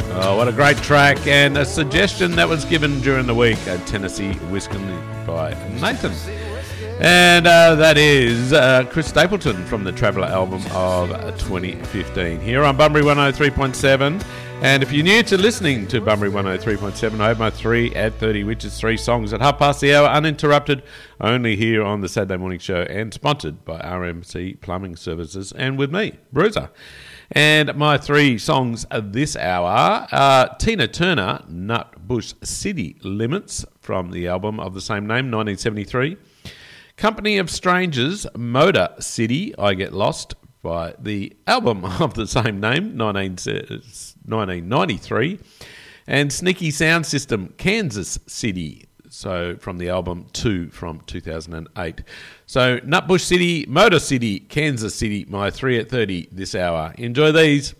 Oh, what a great track, and a suggestion that was given during the week, Tennessee Whiskey by Nathan. And that is Chris Stapleton from the Traveller album of 2015 here on Bunbury 103.7. And if you're new to listening to Bunbury 103.7, I have my 3 at 30, which is 3 songs at half past the hour, uninterrupted, only here on the Saturday Morning Show, and sponsored by RMC Plumbing Services and with me, Bruiser. And my 3 songs this hour are Tina Turner, Nutbush City Limits, from the album of the same name, 1973. Company of Strangers, Motor City, I Get Lost, by the album of the same name, 1993. And Sneaky Sound System, Kansas City, so from the album 2 from 2008. So Nutbush City, Motor City, Kansas City, my 3 at 30 this hour. Enjoy these.